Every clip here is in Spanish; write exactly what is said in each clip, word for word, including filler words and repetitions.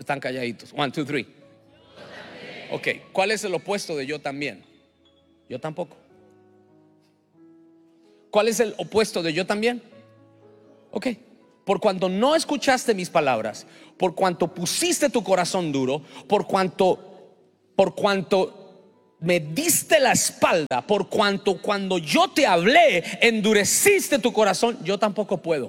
Están calladitos. One, two, three. Ok, ¿cuál es el opuesto de yo también? Yo tampoco. ¿Cuál es el opuesto de yo también? Ok, por cuanto no escuchaste mis palabras, por cuanto pusiste tu corazón duro, por cuanto, por cuanto me diste la espalda, por cuanto cuando yo te hablé endureciste tu corazón, yo tampoco puedo.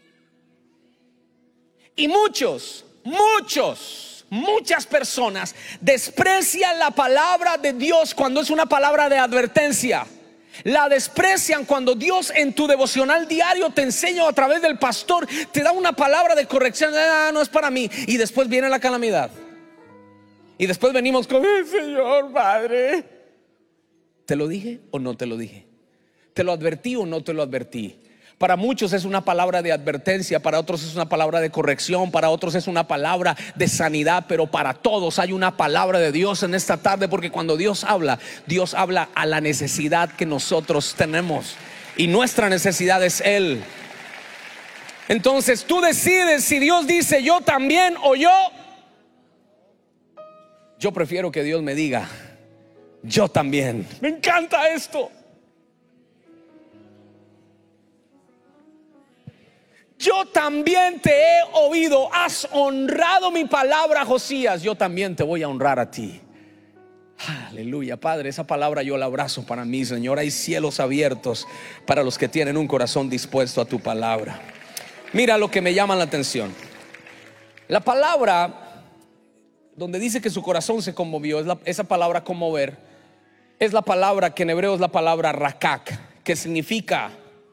Y muchos, muchos, muchas personas desprecian la palabra de Dios cuando es una palabra de advertencia. La desprecian cuando Dios en tu devocional diario te enseña, a través del pastor te da una palabra de corrección. Ah, no es para mí. Y después viene la calamidad. Y después venimos con el Señor, Padre, ¿te lo dije o no te lo dije? ¿Te lo advertí o no te lo advertí? Para muchos es una palabra de advertencia, para otros es una palabra de corrección, para otros es una palabra de sanidad, pero para todos hay una palabra de Dios en esta tarde, porque cuando Dios habla, Dios habla a la necesidad que nosotros tenemos, y nuestra necesidad es Él. Entonces tú decides si Dios dice yo también o yo. Yo prefiero que Dios me diga yo también. Me encanta esto. Yo también te he oído, has honrado mi palabra, Josías, yo también te voy a honrar a ti. Aleluya, Padre, esa palabra yo la abrazo para mí, Señor. Hay cielos abiertos para los que tienen un corazón dispuesto a tu palabra. Mira lo que me llama la atención. La palabra donde dice que su corazón se conmovió, es la, esa palabra conmover, es la palabra que en hebreo es la palabra rakak, que significa,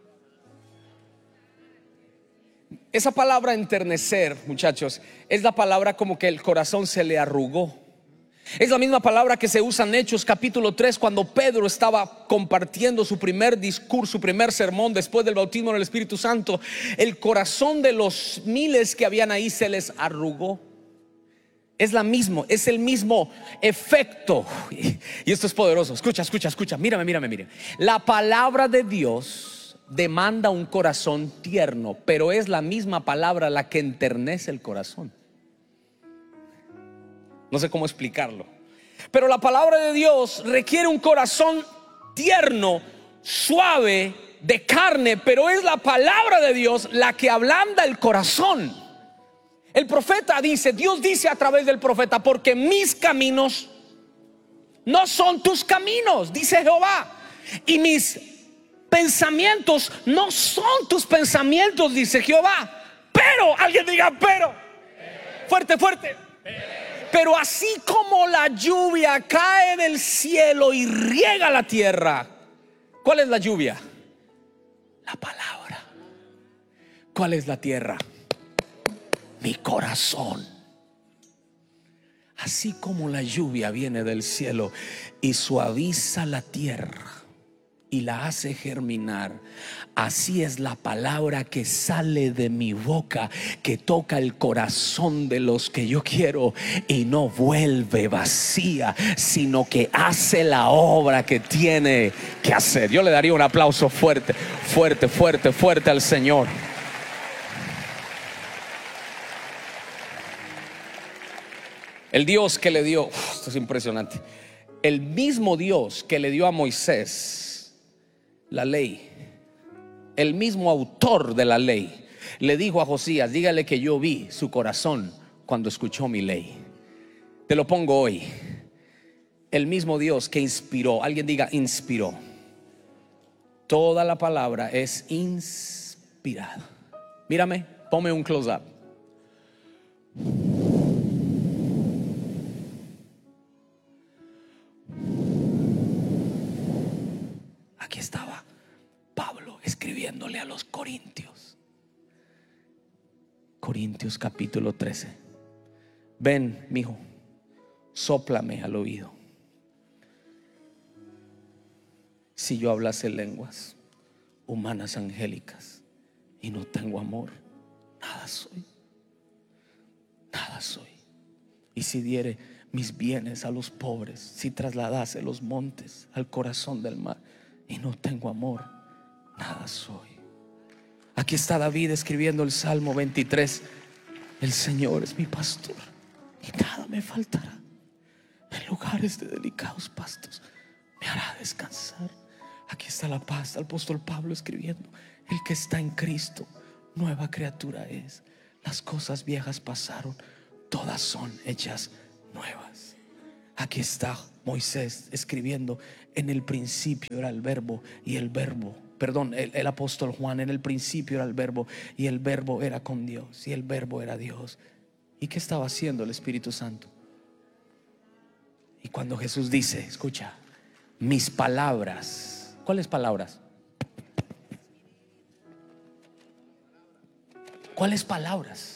esa palabra enternecer, muchachos, es la palabra como que el corazón se le arrugó. Es la misma palabra que se usa en Hechos capítulo tres, cuando Pedro estaba compartiendo su primer discurso, su primer sermón después del bautismo en el Espíritu Santo. El corazón de los miles que habían ahí se les arrugó. Es la mismo, es el mismo efecto. Y esto es poderoso. Escucha, escucha, escucha. Mírame, mírame, mírame. La palabra de Dios demanda un corazón tierno, pero es la misma palabra la que enternece el corazón. No sé cómo explicarlo, pero la palabra de Dios requiere un corazón tierno, suave, de carne, pero es la palabra de Dios la que ablanda el corazón. El profeta dice, Dios dice a través del profeta, porque mis caminos no son tus caminos, dice Jehová, y mis pensamientos no son tus pensamientos, dice Jehová. Pero, alguien diga pero, fuerte, fuerte. Pero así como la lluvia cae del cielo y riega la tierra, ¿cuál es la lluvia? La palabra. ¿Cuál es la tierra? Mi corazón. Así como la lluvia viene del cielo y suaviza la tierra y la hace germinar, así es la palabra que sale de mi boca, que toca el corazón de los que yo quiero y no vuelve vacía, sino que hace la obra que tiene que hacer. Yo le daría un aplauso fuerte, fuerte, fuerte, fuerte al Señor. El Dios que le dio, uf, esto es impresionante, el mismo Dios que le dio a Moisés la ley, el mismo autor de la ley, le dijo a Josías, dígale que yo vi su corazón cuando escuchó mi ley. Te lo pongo hoy. El mismo Dios que inspiró, alguien diga inspiró. Toda la palabra es inspirada. Mírame, ponme un close up. Aquí estaba Pablo escribiéndole a los Corintios. Corintios capítulo trece. Ven, mijo, sóplame al oído. Si yo hablase lenguas humanas angélicas y no tengo amor, nada soy. Nada soy. Y si diere mis bienes a los pobres, si trasladase los montes al corazón del mar y no tengo amor, nada soy. Aquí está David escribiendo el Salmo veintitrés. El Señor es mi pastor y nada me faltará. En lugares de delicados pastos me hará descansar. Aquí está la paz. El apóstol Pablo escribiendo: el que está en Cristo, nueva criatura es. Las cosas viejas pasaron, todas son hechas nuevas. Aquí está Moisés escribiendo: en el principio era el verbo, y el verbo, perdón, el, el apóstol Juan: en el principio era el verbo, y el verbo era con Dios, y el verbo era Dios. ¿Y qué estaba haciendo el Espíritu Santo? Y cuando Jesús dice, escucha, mis palabras, ¿cuáles palabras? ¿Cuáles palabras?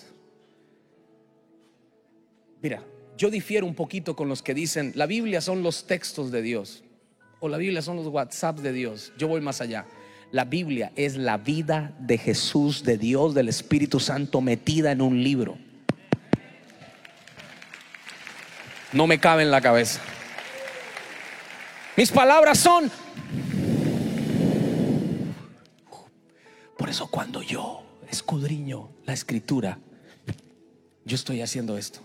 Mira, yo difiero un poquito con los que dicen la Biblia son los textos de Dios, o la Biblia son los WhatsApp de Dios. Yo voy más allá. La Biblia es la vida de Jesús, de Dios, del Espíritu Santo metida en un libro. No me cabe en la cabeza. Mis palabras son. Por eso cuando yo escudriño la Escritura, yo estoy haciendo esto.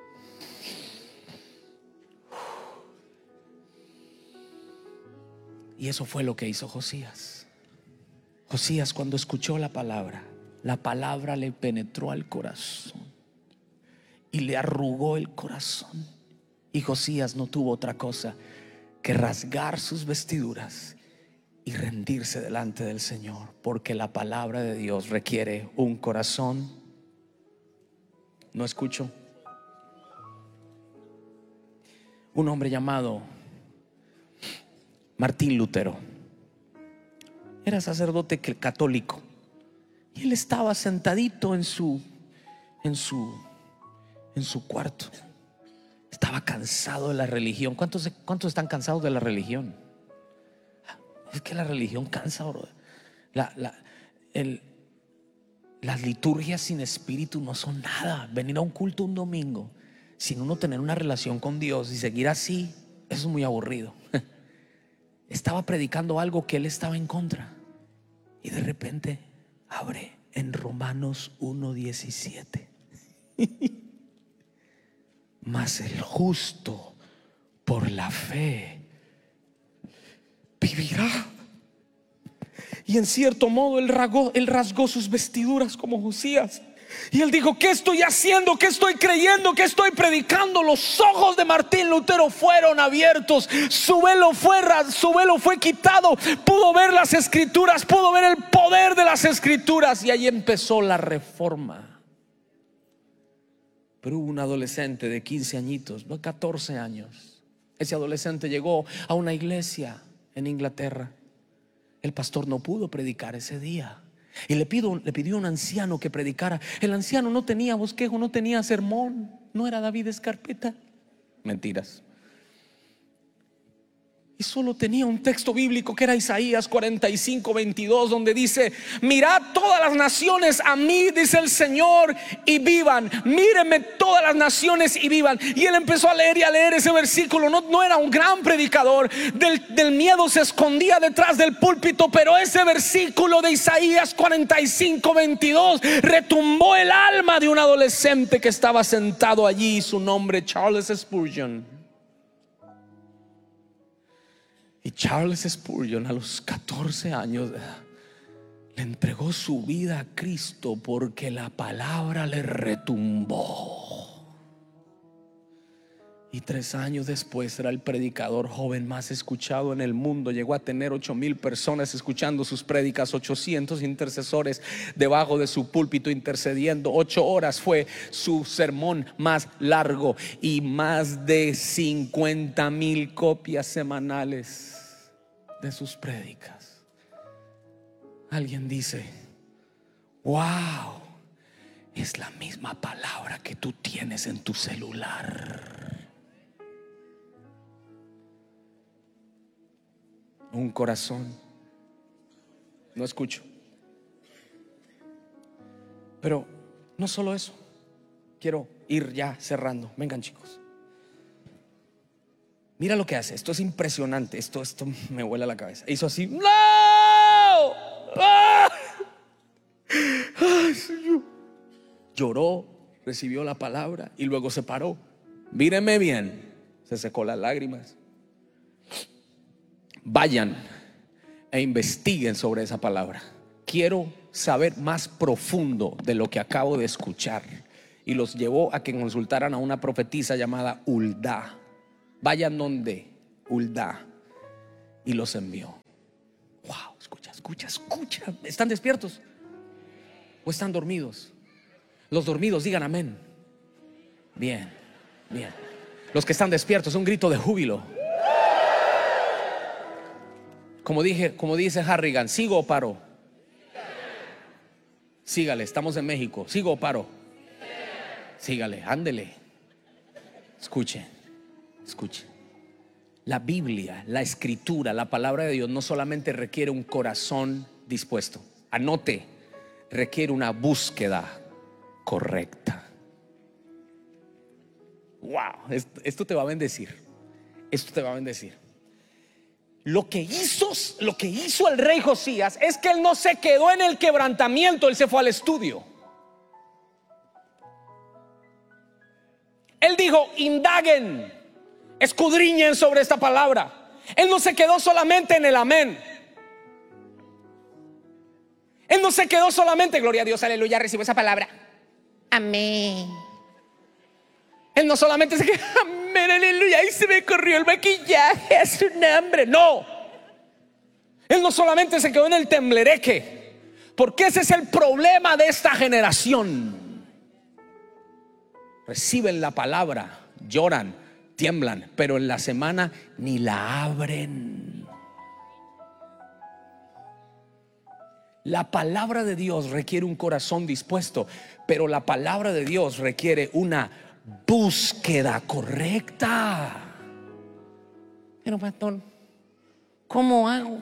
Y eso fue lo que hizo Josías. Josías, cuando escuchó la palabra, la palabra le penetró al corazón y le arrugó el corazón. Y Josías no tuvo otra cosa que rasgar sus vestiduras y rendirse delante del Señor, porque la palabra de Dios requiere un corazón. No escucho. Un hombre llamado Martín Lutero era sacerdote católico, y él estaba sentadito en su en su en su cuarto. Estaba cansado de la religión. ¿Cuántos, cuántos están cansados de la religión? Es que la religión cansa, bro. La, la, el, las liturgias sin espíritu no son nada. Venir a un culto un domingo sin uno tener una relación con Dios y seguir así, eso es muy aburrido. Estaba predicando algo que él estaba en contra, y de repente abre en Romanos uno diecisiete. Mas el justo por la fe vivirá. Y en cierto modo él rasgó, él rasgó sus vestiduras como Josías. Y él dijo: ¿qué estoy haciendo? ¿Qué estoy creyendo? ¿Qué estoy predicando? Los ojos de Martín Lutero fueron abiertos. Su velo fue, su velo fue quitado. Pudo ver las escrituras, pudo ver el poder de las escrituras. Y ahí empezó la reforma. Pero hubo un adolescente de quince añitos, no, catorce años. Ese adolescente llegó a una iglesia en Inglaterra. El pastor no pudo predicar ese día, y le, pido, le pidió a un anciano que predicara. El anciano no tenía bosquejo, no tenía sermón. No era David Escarpeta. Mentiras. Y solo tenía un texto bíblico que era Isaías cuarenta y cinco, veintidós, donde dice: mirad todas las naciones a mí, dice el Señor, y vivan. Mírenme todas las naciones y vivan. Y él empezó a leer y a leer ese versículo. No, no era un gran predicador. Del, del miedo se escondía detrás del púlpito, pero ese versículo de Isaías cuarenta y cinco, veintidós retumbó el alma de un adolescente que estaba sentado allí. Su nombre, Charles Spurgeon. Y Charles Spurgeon, a los catorce años, le entregó su vida a Cristo porque la palabra le retumbó. Y tres años después era el predicador joven más escuchado en el mundo. Llegó a tener ocho mil personas escuchando sus prédicas, ochocientos intercesores debajo de su púlpito intercediendo. Ocho horas fue su sermón más largo, y más de cincuenta mil copias semanales de sus prédicas. Alguien dice: wow, es la misma palabra que tú tienes en tu celular. Un corazón. No escucho. Pero no solo eso. Quiero ir ya cerrando. Vengan, chicos. Mira lo que hace. Esto es impresionante. Esto, esto me vuela la cabeza. Hizo así. ¡No! ¡Ah! ¡Ay, Señor! Lloró, recibió la palabra y luego se paró. Míreme bien. Se secó las lágrimas. Vayan e investiguen sobre esa palabra. Quiero saber más profundo de lo que acabo de escuchar. Y los llevó a que consultaran a una profetisa llamada Huldah. Vayan donde Huldah. Y los envió. Wow, escucha, escucha, escucha. ¿Están despiertos o están dormidos? Los dormidos digan amén. Bien, bien. Los que están despiertos, un grito de júbilo. Como dije, como dice Harrigan, ¿sigo o paro? Sígale, estamos en México. ¿Sigo o paro? Sígale, ándele. Escuche, escuche. La Biblia, la escritura, la palabra de Dios no solamente requiere un corazón dispuesto. Anote, requiere una búsqueda correcta. Wow, esto, esto te va a bendecir. Esto te va a bendecir. Lo que hizo, lo que hizo el rey Josías es que él no se quedó en el quebrantamiento, él se fue al estudio. Él dijo: indaguen, escudriñen sobre esta palabra. Él no se quedó solamente en el amén. Él no se quedó solamente, gloria a Dios, aleluya, recibo esa palabra, amén. Él no solamente se quedó, amén, aleluya, ahí se me corrió el maquillaje, es un hambre. No. Él no solamente se quedó en el temblereque, porque ese es el problema de esta generación. Reciben la palabra, lloran, tiemblan, pero en la semana ni la abren. La palabra de Dios requiere un corazón dispuesto, pero la palabra de Dios requiere una búsqueda correcta. Pero pastor, ¿cómo hago?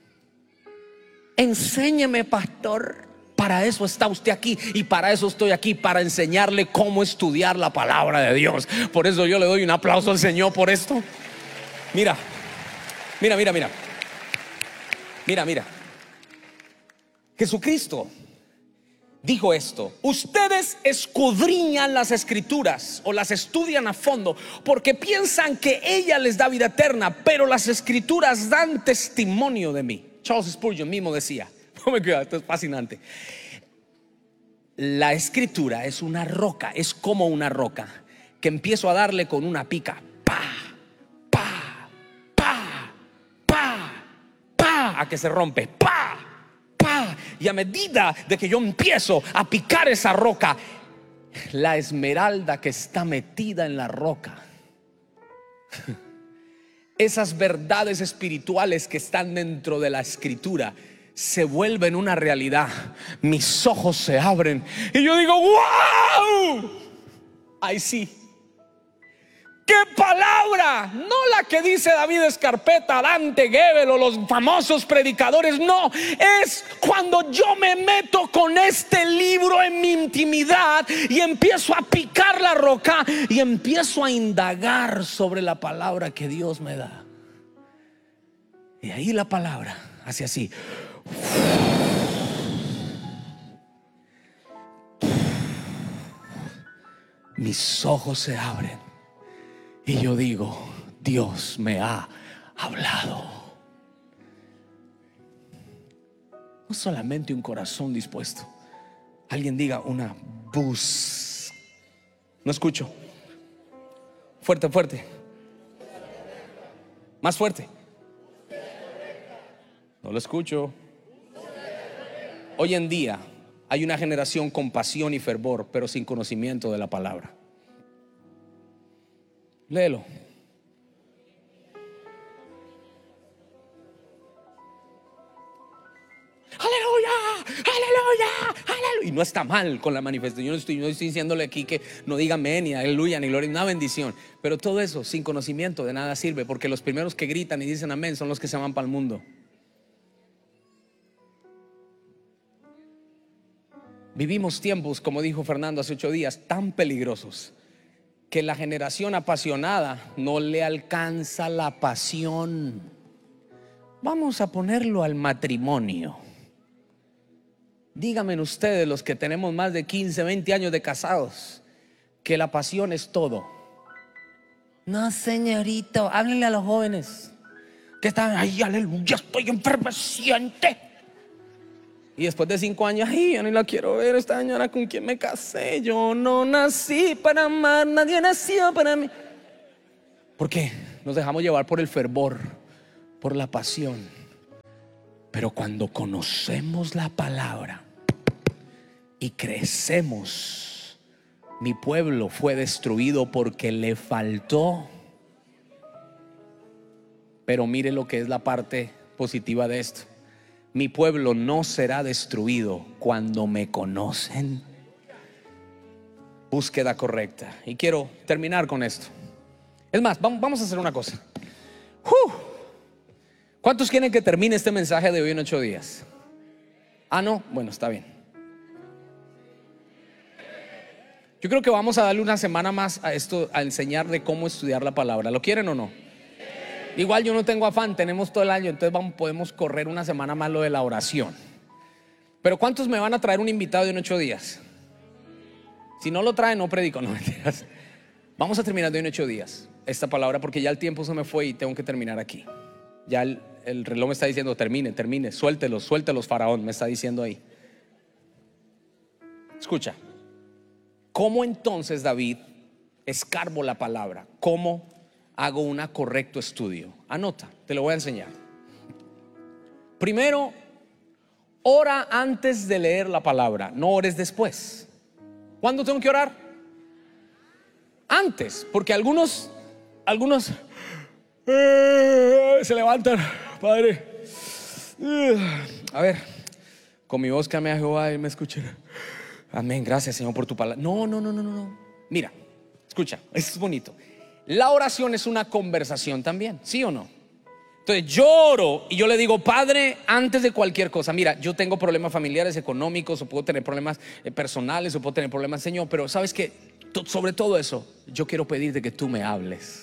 Enséñeme, pastor. Para eso está usted aquí y para eso estoy aquí, para enseñarle cómo estudiar la palabra de Dios. Por eso yo le doy un aplauso al Señor por esto. Mira, mira, mira, mira. Mira, mira. Jesucristo dijo esto: ustedes escudriñan las escrituras o las estudian a fondo porque piensan que ella les da vida eterna, pero las escrituras dan testimonio de mí. Charles Spurgeon mismo decía, oh my God, esto es fascinante. La escritura es una roca, es como una roca que empiezo a darle con una pica, pa, pa, pa, pa, pa, a que se rompe, pa, pa, y a medida de que yo empiezo a picar esa roca, la esmeralda que está metida en la roca, esas verdades espirituales que están dentro de la escritura, se vuelven una realidad. Mis ojos se abren y yo digo: ¡wow! Ahí sí. ¡Qué palabra! No la que dice David Escarpeta, Dante Gebel o los famosos predicadores. No, es cuando yo me meto con este libro en mi intimidad y empiezo a picar la roca y empiezo a indagar sobre la palabra que Dios me da. Y ahí la palabra hace así. Mis ojos se abren y yo digo: Dios me ha hablado. No solamente un corazón dispuesto. Alguien diga una bus. No escucho. Fuerte, fuerte. Más fuerte. No lo escucho. Hoy en día hay una generación con pasión y fervor, pero sin conocimiento de la palabra. Léelo. Aleluya, aleluya, aleluya. Y no está mal con la manifestación. Yo no estoy, no estoy diciéndole aquí que no diga amén, ni aleluya, ni gloria, una bendición. Pero todo eso sin conocimiento de nada sirve, porque los primeros que gritan y dicen amén son los que se van para el mundo. Vivimos tiempos, como dijo Fernando hace ocho días, tan peligrosos que la generación apasionada no le alcanza la pasión. Vamos a ponerlo al matrimonio. Díganme ustedes, los que tenemos más de quince, veinte años de casados, que la pasión es todo. No, señorito, háblenle a los jóvenes que están, ay, aleluya, estoy enfermeciente. Y después de cinco años, ay, yo ni la quiero ver, esta señora con quien me casé. Yo no nací para amar, nadie nació para mí. ¿Por qué? Nos dejamos llevar por el fervor, por la pasión. Pero cuando conocemos la palabra y crecemos, mi pueblo fue destruido porque le faltó. Pero mire lo que es la parte positiva de esto. Mi pueblo no será destruido cuando me conocen. Búsqueda correcta. Y quiero terminar con esto. Es más, vamos a hacer una cosa. ¡Uh! ¿Cuántos quieren que termine este mensaje de hoy en ocho días? Ah, no, bueno, está bien. Yo creo que vamos a darle una semana más a esto, a enseñar de cómo estudiar la palabra. ¿Lo quieren o no? Igual yo no tengo afán, tenemos todo el año, entonces vamos, podemos correr una semana más lo de la oración. Pero ¿cuántos me van a traer un invitado en ocho días? Si no lo traen, no predico, no mentiras. Vamos a terminar de en ocho días esta palabra, porque ya el tiempo se me fue y tengo que terminar aquí. Ya el, el reloj me está diciendo termine, termine, suéltelos, suéltelos, faraón, me está diciendo ahí. Escucha, ¿cómo entonces, David, escarbo la palabra? ¿Cómo hago un correcto estudio? Anota, te lo voy a enseñar. Primero, ora antes de leer la palabra, no ores después. ¿Cuándo tengo que orar? Antes, porque algunos Algunos eh, se levantan, Padre, eh, a ver, con mi voz clame a Jehová y me escuchará. Amén, gracias, Señor, por tu palabra. No, no, no, no, no. Mira, escucha, esto es bonito. La oración es una conversación también, ¿sí o no? Entonces yo oro y yo le digo, Padre, antes de cualquier cosa, mira, yo tengo problemas familiares, económicos, o puedo tener problemas eh, personales, o puedo tener problemas, Señor, pero sabes que sobre todo eso, yo quiero pedirte que tú me hables.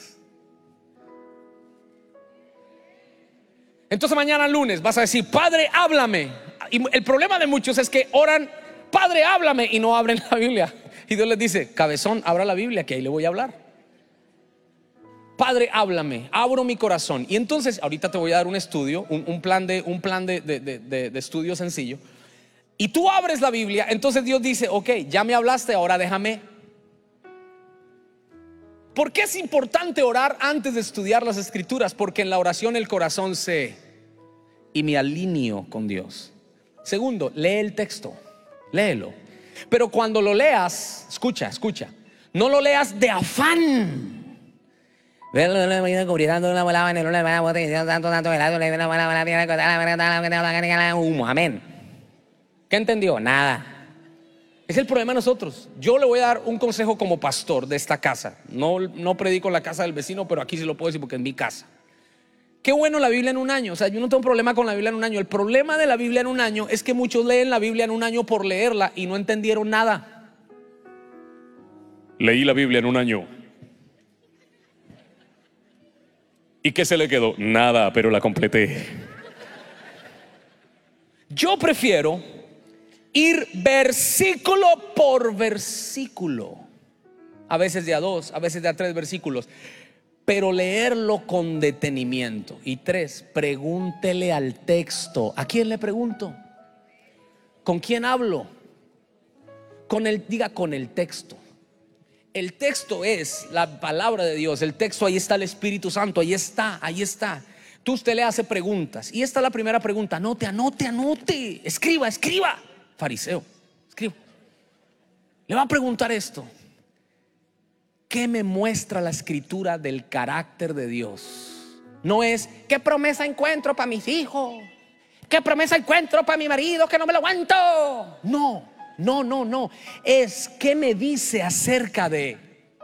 Entonces mañana lunes vas a decir, Padre, háblame. Y el problema de muchos es que oran, Padre, háblame, y no abren la Biblia. Y Dios les dice, cabezón, abra la Biblia, que ahí le voy a hablar. Padre, háblame, abro mi corazón. Y entonces, ahorita te voy a dar un estudio, un, un plan, de, un plan de, de, de, de, de estudio sencillo. Y tú abres la Biblia, entonces Dios dice, ok, ya me hablaste, ahora déjame. ¿Por qué es importante orar antes de estudiar las escrituras? Porque en la oración el corazón se... y me alineo con Dios. Segundo, lee el texto, léelo. Pero cuando lo leas, escucha, escucha, no lo leas de afán. Amén. ¿Qué entendió? Nada. Es el problema de nosotros. Yo le voy a dar un consejo como pastor de esta casa. No, no predico en la casa del vecino, pero aquí sí lo puedo decir porque es mi casa. Qué bueno la Biblia en un año. O sea, yo no tengo problema con la Biblia en un año. El problema de la Biblia en un año es que muchos leen la Biblia en un año por leerla y no entendieron nada. Leí la Biblia en un año. ¿Y qué se le quedó? Nada, pero la completé. Yo prefiero ir versículo por versículo, a veces de a dos, a veces de a tres versículos, pero leerlo con detenimiento. Y tres, pregúntele al texto. ¿A quién le pregunto? ¿Con quién hablo? Con el, diga con el texto. El texto es la palabra de Dios. El texto, ahí está el Espíritu Santo. Ahí está, ahí está. Tú usted le hace preguntas. Y esta es la primera pregunta. Anote, anote, anote. Escriba, escriba. Fariseo, escriba. Le va a preguntar esto: ¿qué me muestra la escritura del carácter de Dios? No es ¿qué promesa encuentro para mis hijos? ¿Qué promesa encuentro para mi marido que no me lo aguanto? No, no, no, no. Es ¿qué me dice acerca de?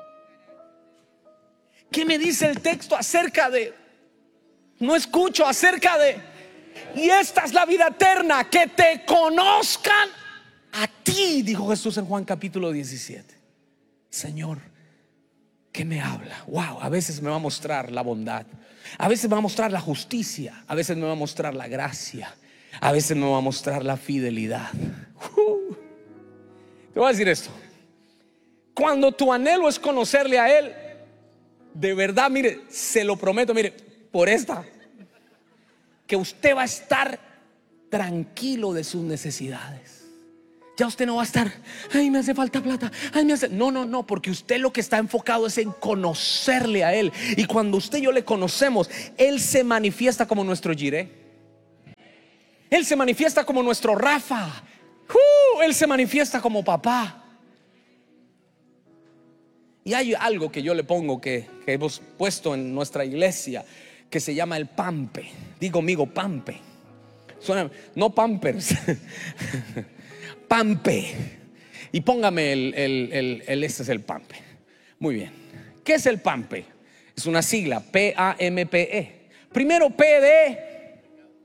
¿Qué me dice el texto acerca de? No escucho acerca de. Y esta es la vida eterna, que te conozcan a ti, dijo Jesús en Juan capítulo diecisiete. Señor, ¿qué me habla? Wow, a veces me va a mostrar la bondad, a veces me va a mostrar la justicia, a veces me va a mostrar la gracia, a veces me va a mostrar la fidelidad. uh. Te voy a decir esto: cuando tu anhelo es conocerle a Él, de verdad, mire, se lo prometo, mire, por esta, que usted va a estar tranquilo de sus necesidades. Ya usted no va a estar, ay, me hace falta plata, ay, me hace... No, no, no, porque usted lo que está enfocado es en conocerle a Él. Y cuando usted y yo le conocemos, Él se manifiesta como nuestro Jireh. Él se manifiesta como nuestro Rafa. uh, Él se manifiesta como papá. Y hay algo que yo le pongo, que, que hemos puesto en nuestra iglesia, que se llama el pampe. Digo, amigo, pampe. Suena, no pampers. Pampe. Y póngame el, el, el, el, este es el pampe. Muy bien. ¿Qué es el pampe? Es una sigla, P A M P E. Primero P de...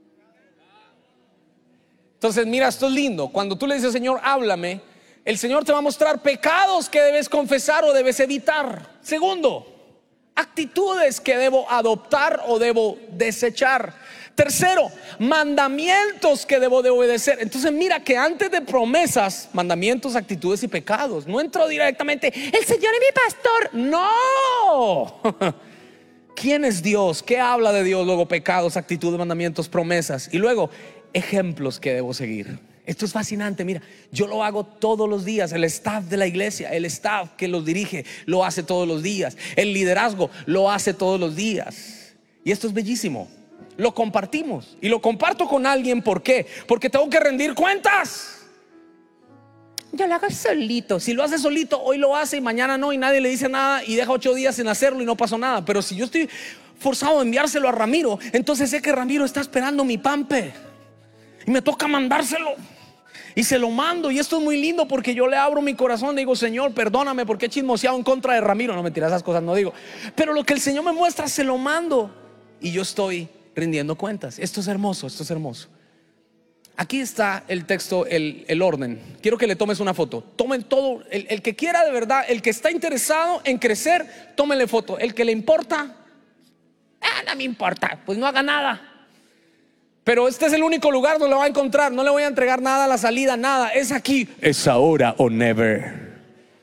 Entonces mira, esto es lindo. Cuando tú le dices, Señor, háblame, el Señor te va a mostrar pecados que debes confesar o debes evitar. Segundo, actitudes que debo adoptar o debo desechar. Tercero, mandamientos que debo de obedecer. Entonces mira que antes de promesas, mandamientos, actitudes y pecados. No entro directamente, el Señor es mi pastor. No. ¿Quién es Dios? ¿Qué habla de Dios? Luego pecados, actitudes, mandamientos, promesas. Y luego ejemplos que debo seguir. Esto es fascinante. Mira, yo lo hago todos los días. El staff de la iglesia, el staff que los dirige, lo hace todos los días. El liderazgo lo hace todos los días. Y esto es bellísimo. Lo compartimos y lo comparto con alguien. ¿Por qué? Porque tengo que rendir cuentas. Yo lo hago solito. Si lo hace solito, hoy lo hace y mañana no, y nadie le dice nada, y deja ocho días sin hacerlo y no pasó nada. Pero si yo estoy forzado a enviárselo a Ramiro, entonces sé que Ramiro está esperando mi pampe y me toca mandárselo. Y se lo mando. Y esto es muy lindo porque yo le abro mi corazón. Digo, Señor, perdóname porque he chismoseado en contra de Ramiro. No, mentira, esas cosas no digo. Pero lo que el Señor me muestra, se lo mando. Y yo estoy rindiendo cuentas. Esto es hermoso, esto es hermoso. Aquí está el texto, el, el orden. Quiero que le tomes una foto. Tomen todo, el, el que quiera de verdad, el que está interesado en crecer, tómenle foto. El que le importa, ah, no me importa, pues no haga nada. Pero este es el único lugar donde lo va a encontrar. No le voy a entregar nada a la salida, nada. Es aquí, es ahora o never.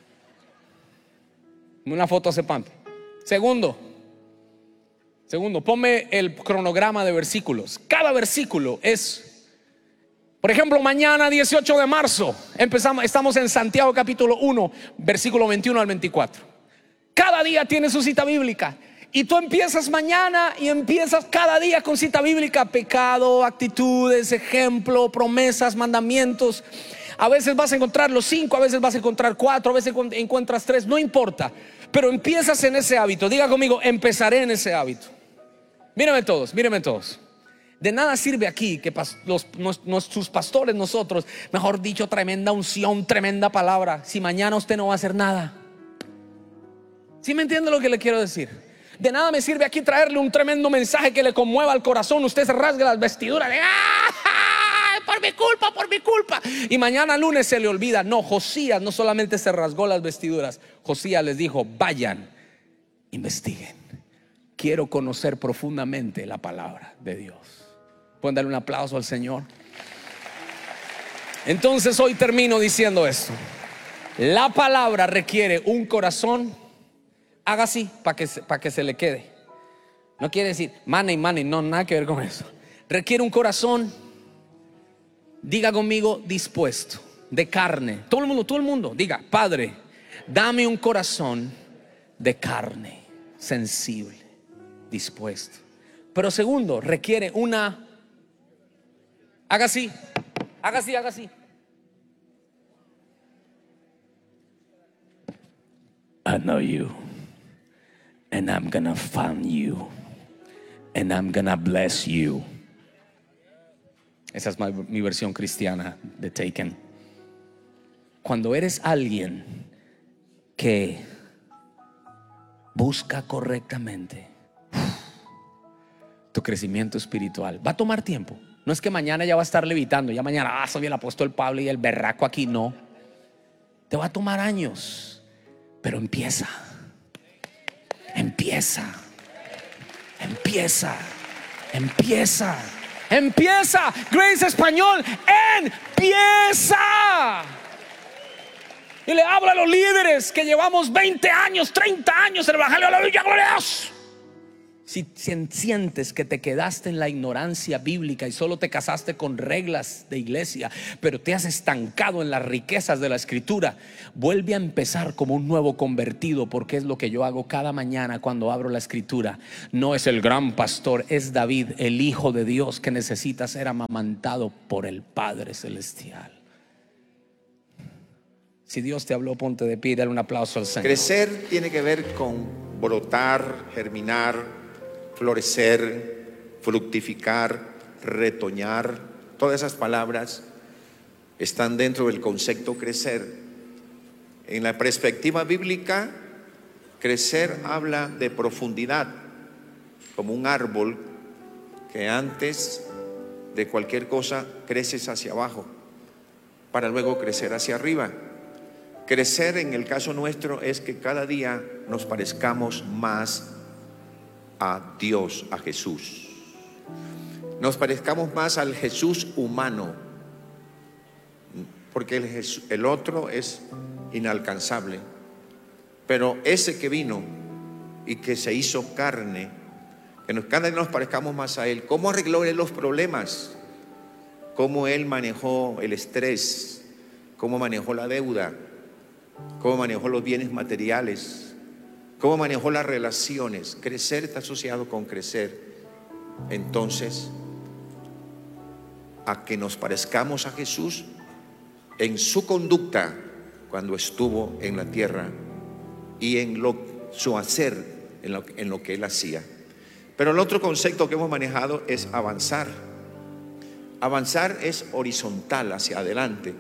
Una foto hace pampe. Segundo Segundo, ponme el cronograma de versículos. Cada versículo es, por ejemplo, mañana dieciocho de marzo empezamos, estamos en Santiago capítulo uno, versículo veintiuno al veinticuatro. Cada día tiene su cita bíblica. Y tú empiezas mañana y empiezas cada día con cita bíblica. Pecado, actitudes, ejemplo, promesas, mandamientos. A veces vas a encontrar los cinco, a veces vas a encontrar cuatro, a veces encuentras tres, no importa. Pero empiezas en ese hábito. Diga conmigo, empezaré en ese hábito. Mírame todos, mírame todos. De nada sirve aquí que pas, los, nos, nuestros pastores, nosotros, mejor dicho, tremenda unción, tremenda palabra, si mañana usted no va a hacer nada. ¿Sí me entiende lo que le quiero decir? De nada me sirve aquí traerle un tremendo mensaje que le conmueva el corazón. Usted se rasga las vestiduras de ¡ah! Por mi culpa, por mi culpa. Y mañana lunes se le olvida. No, Josías no solamente se rasgó las vestiduras. Josías les dijo, vayan, investiguen. Quiero conocer profundamente la palabra de Dios. ¿Pueden darle un aplauso al Señor? Entonces hoy termino diciendo esto. La palabra requiere un corazón. Haga así para que, para que se le quede. No quiere decir money, money, no, nada que ver con eso. Requiere un corazón, diga conmigo, dispuesto, de carne. Todo el mundo, todo el mundo, diga, Padre, dame un corazón de carne, sensible, dispuesto. Pero segundo, requiere una, haga así, haga así, haga así. I know you. And I'm gonna find you. And I'm gonna bless you. Esa es mi, mi versión cristiana de Taken. Cuando eres alguien que busca correctamente tu crecimiento espiritual, va a tomar tiempo. No es que mañana ya va a estar levitando. Ya mañana, ah, soy el apóstol Pablo y el berraco aquí. No. Te va a tomar años. Pero empieza. Empieza, empieza, empieza, empieza. Grace Español, empieza. Y le hablo a los líderes que llevamos veinte años, treinta años en el Evangelio de la Biblia, gloria a Dios. Si sientes que te quedaste en la ignorancia bíblica y solo te casaste con reglas de iglesia, pero te has estancado en las riquezas de la escritura, vuelve a empezar como un nuevo convertido, porque es lo que yo hago cada mañana cuando abro la escritura. No es el gran pastor, es David, el hijo de Dios, que necesita ser amamantado por el Padre Celestial. Si Dios te habló, ponte de pie, dale un aplauso al Señor. Crecer tiene que ver con brotar, germinar, florecer, fructificar, retoñar. Todas esas palabras están dentro del concepto crecer. En la perspectiva bíblica, crecer habla de profundidad, como un árbol que antes de cualquier cosa creces hacia abajo para luego crecer hacia arriba. Crecer en el caso nuestro es que cada día nos parezcamos más a Dios, a Jesús. Nos parezcamos más al Jesús humano, porque el, Jesús, el otro es inalcanzable, pero ese que vino y que se hizo carne, que nos, cada día nos parezcamos más a Él. ¿Cómo arregló Él los problemas? ¿Cómo Él manejó el estrés? ¿Cómo manejó la deuda? ¿Cómo manejó los bienes materiales? ¿Cómo manejó las relaciones? Crecer está asociado con crecer. Entonces, a que nos parezcamos a Jesús en su conducta cuando estuvo en la tierra y en lo, su hacer, en lo, en lo que Él hacía. Pero el otro concepto que hemos manejado es avanzar. Avanzar es horizontal, hacia adelante.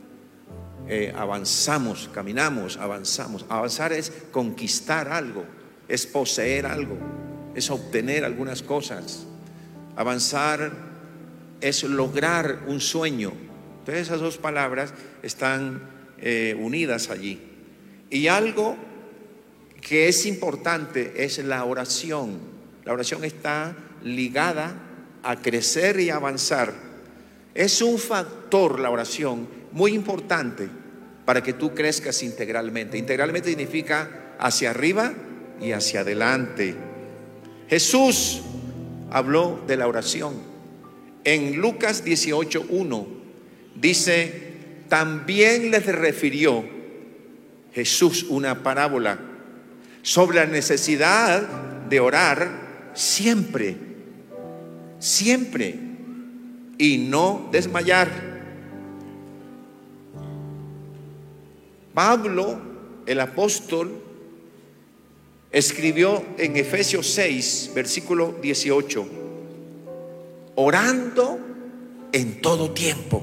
Eh, avanzamos, caminamos, avanzamos. Avanzar es conquistar algo, es poseer algo, es obtener algunas cosas. Avanzar es lograr un sueño. Entonces esas dos palabras están eh, unidas allí. Y algo que es importante es la oración. La oración está ligada a crecer y avanzar. Es un factor, la oración, muy importante para que tú crezcas integralmente. Integralmente significa hacia arriba y hacia adelante. Jesús habló de la oración. En Lucas dieciocho uno dice: también les refirió Jesús una parábola sobre la necesidad de orar siempre, siempre, y no desmayar. Pablo, el apóstol, escribió en Efesios seis, versículo dieciocho: orando en todo tiempo,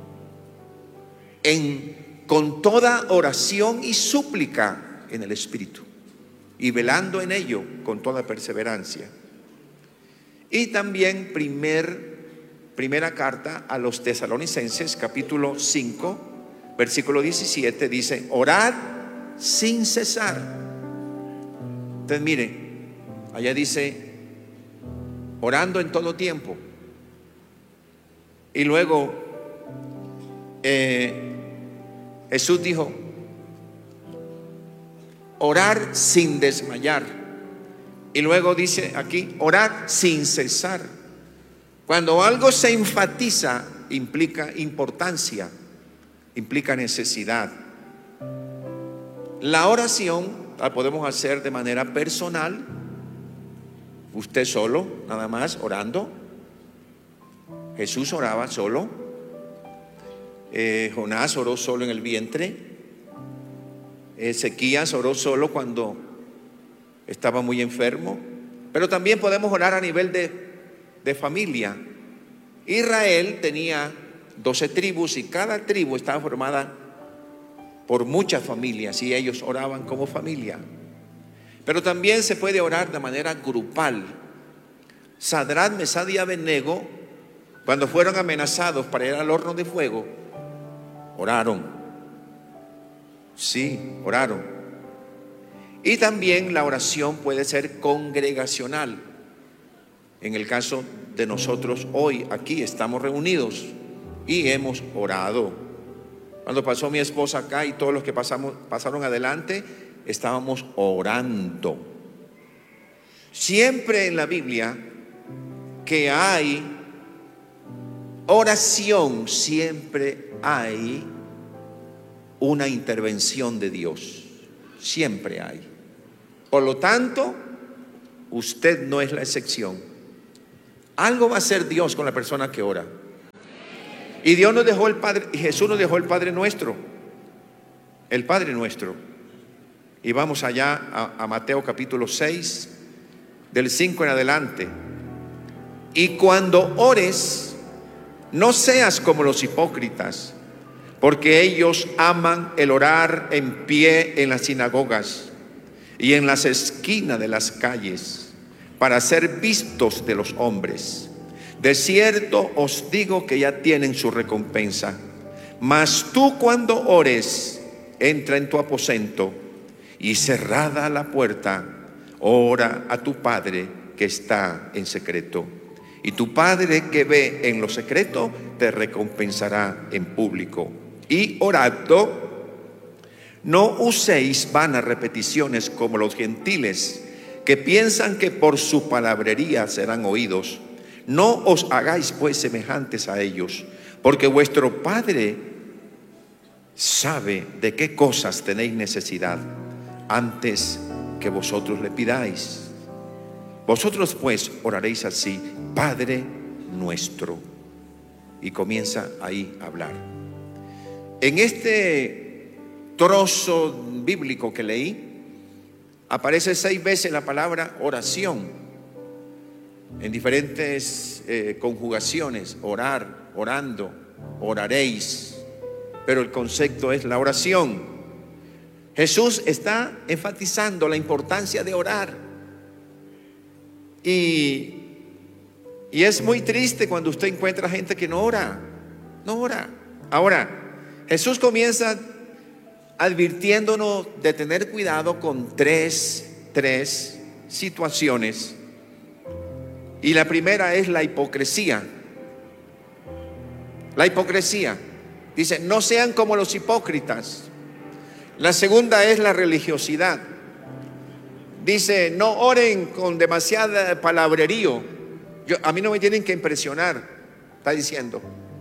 en, con toda oración y súplica en el Espíritu, y velando en ello con toda perseverancia. Y también primer, primera carta a los Tesalonicenses, capítulo cinco, versículo diecisiete, dice: orad sin cesar. Entonces miren, allá dice orando en todo tiempo. Y luego eh, Jesús dijo: orar sin desmayar. Y luego dice aquí: orar sin cesar. Cuando algo se enfatiza, implica importancia, implica necesidad. La oración la podemos hacer de manera personal, usted solo, nada más orando. Jesús oraba solo. eh, Jonás oró solo en el vientre. Ezequías oró solo cuando estaba muy enfermo. Pero también podemos orar a nivel de, de familia. Israel tenía doce tribus y cada tribu estaba formada por muchas familias y ellos oraban como familia. Pero también se puede orar de manera grupal. Sadrach, Mesach y Abednego, cuando fueron amenazados para ir al horno de fuego, oraron. Sí, oraron. Y también la oración puede ser congregacional. En el caso de nosotros hoy aquí estamos reunidos y hemos orado. Cuando pasó mi esposa acá y todos los que pasamos, pasaron adelante, estábamos orando. Siempre en la Biblia que hay oración, siempre hay una intervención de Dios. Siempre hay. Por lo tanto, usted no es la excepción. Algo va a hacer Dios con la persona que ora. Y Dios nos dejó el Padre, y Jesús nos dejó el Padre Nuestro. El Padre Nuestro. Y vamos allá a, a Mateo capítulo seis, del cinco en adelante. Y cuando ores, no seas como los hipócritas, porque ellos aman el orar en pie en las sinagogas y en las esquinas de las calles, para ser vistos de los hombres. De cierto os digo que ya tienen su recompensa. Mas tú, cuando ores, entra en tu aposento y cerrada la puerta, ora a tu Padre que está en secreto. Y tu Padre que ve en lo secreto te recompensará en público. Y orando, no uséis vanas repeticiones como los gentiles, que piensan que por su palabrería serán oídos. No os hagáis pues semejantes a ellos, porque vuestro Padre sabe de qué cosas tenéis necesidad antes que vosotros le pidáis. Vosotros pues oraréis así: Padre nuestro. Y comienza ahí a hablar. En este trozo bíblico que leí, aparece seis veces la palabra oración, en diferentes eh, conjugaciones: orar, orando, oraréis. Pero el concepto es la oración. Jesús está enfatizando la importancia de orar. Y, y es muy triste cuando usted encuentra gente que no ora. No ora. Ahora, Jesús comienza advirtiéndonos de tener cuidado con tres, tres situaciones. Y la primera es la hipocresía. La hipocresía. Dice: no sean como los hipócritas. La segunda es la religiosidad. Dice: no oren con demasiada palabrerío. Yo, a mí no me tienen que impresionar, está diciendo.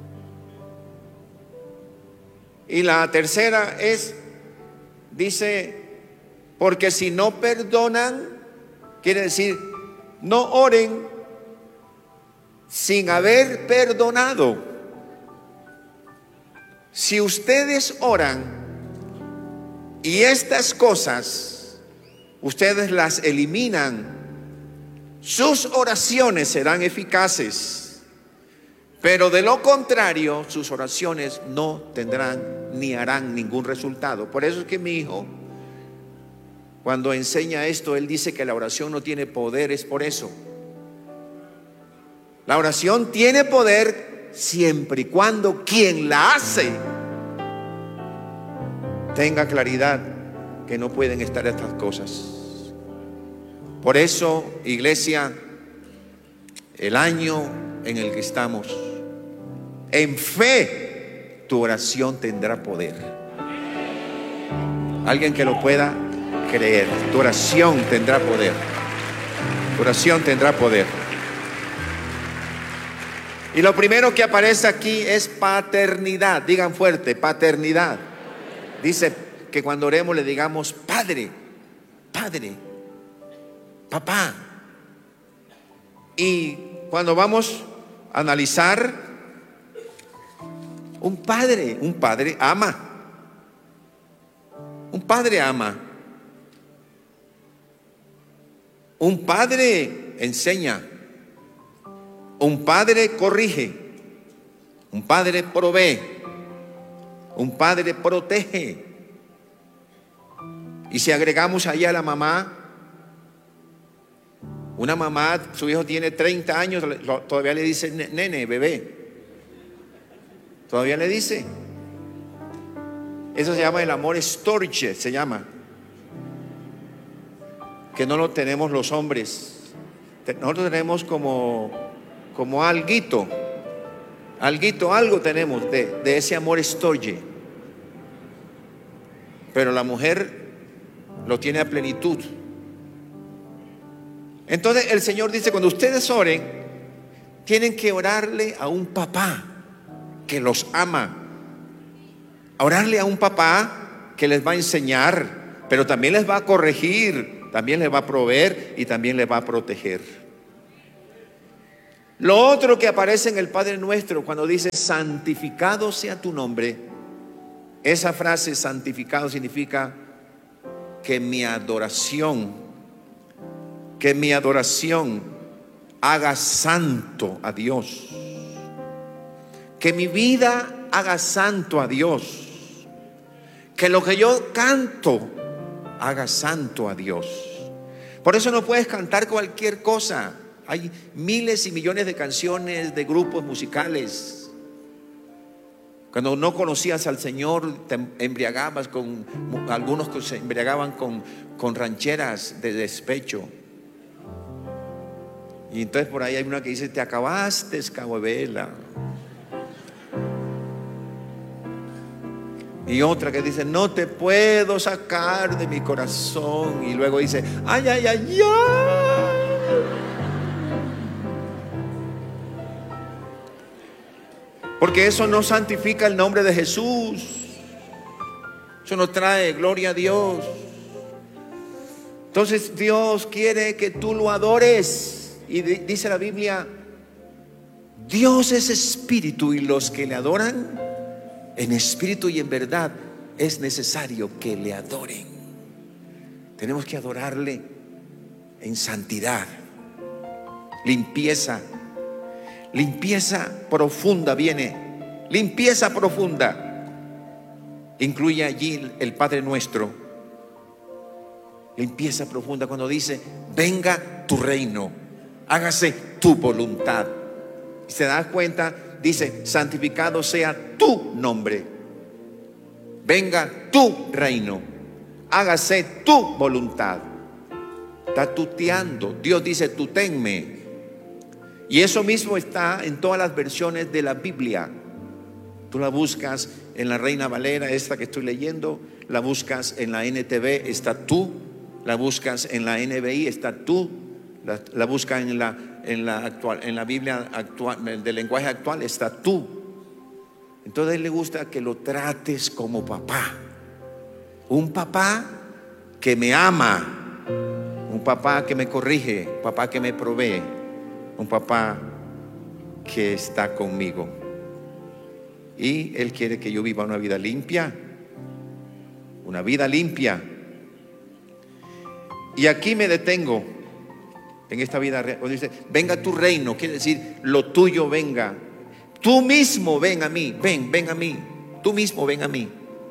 Y la tercera es, dice, porque si no perdonan, quiere decir, no oren sin haber perdonado. Si ustedes oran y estas cosas ustedes las eliminan, sus oraciones serán eficaces. Pero de lo contrario, sus oraciones no tendrán ni harán ningún resultado. Por eso es que mi hijo, cuando enseña esto, él dice que la oración no tiene poder. Es por eso. La oración tiene poder siempre y cuando quien la hace tenga claridad que no pueden estar estas cosas. Por eso, iglesia, el año en el que estamos, en fe, tu oración tendrá poder. Alguien que lo pueda creer. Tu oración tendrá poder. Tu oración tendrá poder. Y lo primero que aparece aquí es paternidad. Digan fuerte: paternidad. Dice que cuando oremos le digamos: Padre, Padre, papá. Y cuando vamos a analizar, un padre, un padre ama. Un padre ama. Un padre enseña. Un padre corrige. Un padre provee. Un padre protege. Y si agregamos allá a la mamá, una mamá, su hijo tiene treinta años, todavía le dice nene, bebé. Todavía le dice. Eso se llama el amor storge, se llama. Que no lo tenemos los hombres. Nosotros tenemos como, como alguito. Alguito, algo tenemos de, de ese amor storge. pero la mujer lo tiene a plenitud. Entonces el Señor dice, cuando ustedes oren, tienen que orarle a un papá que los ama, orarle a un papá que les va a enseñar, pero también les va a corregir, también les va a proveer y también les va a proteger. Lo otro que aparece en el Padre Nuestro cuando dice santificado sea tu nombre, esa frase santificado significa que mi adoración, que mi adoración haga santo a Dios, que mi vida haga santo a Dios, que lo que yo canto haga santo a Dios. Por eso no puedes cantar cualquier cosa. Hay miles y millones de canciones, de grupos musicales. Cuando no conocías al Señor, te embriagabas con, algunos que se embriagaban con, con rancheras de despecho. Y entonces por ahí hay una que dice, te acabaste, Cahuevela. Y otra que dice, no te puedo sacar de mi corazón. Y luego dice, ay, ay, ay, ay. Porque eso no santifica el nombre de Jesús. Eso no trae gloria a Dios. Entonces Dios quiere que tú lo adores. Y dice la Biblia, Dios es espíritu, y los que le adoran en espíritu y en verdad es necesario que le adoren. Tenemos que adorarle en santidad, limpieza. Limpieza profunda viene. Limpieza profunda incluye allí el Padre Nuestro. Limpieza profunda cuando dice, venga tu reino, hágase tu voluntad. Y se da cuenta, dice, santificado sea tu nombre, venga tu reino, hágase tu voluntad. Está tuteando. Dios dice, tuténme. Y eso mismo está en todas las versiones de la Biblia. Tú la buscas en la Reina Valera, esta que estoy leyendo, la buscas en la N T V, está tú, la buscas en la N B I, está tú, la, la buscas en la, en la actual, en la Biblia actual, del lenguaje actual, está tú. Entonces a él le gusta que lo trates como papá, un papá que me ama, un papá que me corrige, un papá que me provee, un papá que está conmigo. Y Él quiere que yo viva una vida limpia, una vida limpia. Y aquí me detengo en esta vida. Cuando dice, venga tu reino, quiere decir, lo tuyo venga. Tú mismo ven a mí, ven, ven a mí. Tú mismo ven a mí.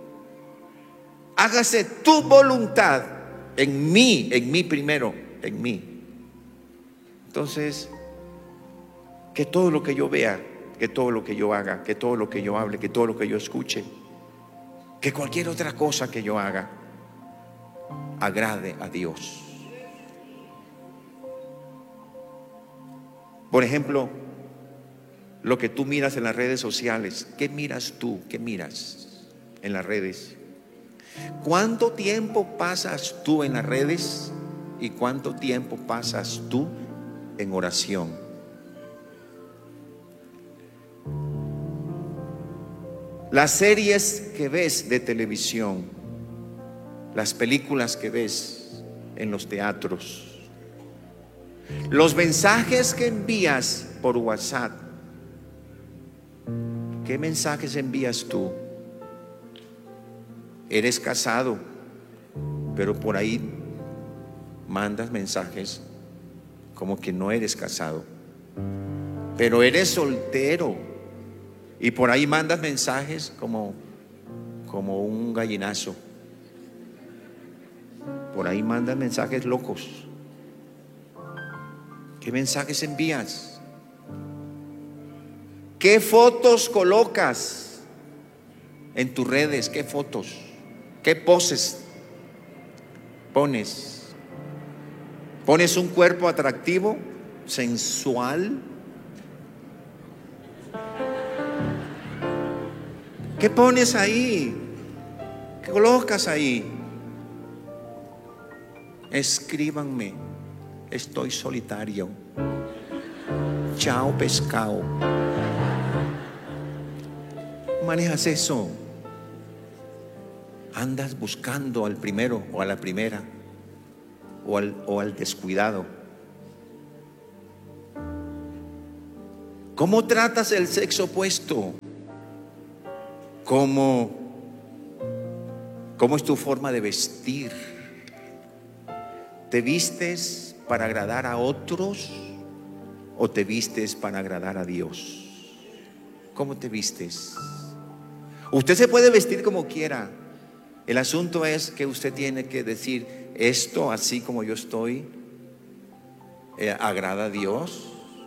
Hágase tu voluntad en mí, en mí primero, en mí. Entonces, que todo lo que yo vea, que todo lo que yo haga, que todo lo que yo hable, que todo lo que yo escuche, que cualquier otra cosa que yo haga agrade a Dios. Por ejemplo, lo que tú miras en las redes sociales. ¿Qué miras tú? ¿Qué miras en las redes? ¿Cuánto tiempo pasas tú en las redes? ¿Y cuánto tiempo pasas tú en oración? Las series que ves de televisión, las películas que ves en los teatros, los mensajes que envías por WhatsApp, ¿qué mensajes envías tú? Eres casado, pero por ahí mandas mensajes como que no eres casado. Pero eres soltero y por ahí mandas mensajes como, como un gallinazo. Por ahí mandas mensajes locos. ¿Qué mensajes envías? ¿Qué fotos colocas en tus redes? ¿Qué fotos? ¿Qué poses pones? ¿Pones un cuerpo atractivo, sensual? ¿Qué pones ahí? colocas ahí. Escríbanme, estoy solitario. Chao pescado. Manejas eso. Andas buscando al primero o a la primera o al, o al descuidado. ¿Cómo tratas el sexo opuesto? ¿Cómo, cómo es tu forma de vestir? ¿Te vistes para agradar a otros o te vistes para agradar a Dios? ¿Cómo te vistes? Usted se puede vestir como quiera. El asunto es que usted tiene que decir: esto, así como yo estoy, eh, agrada a Dios.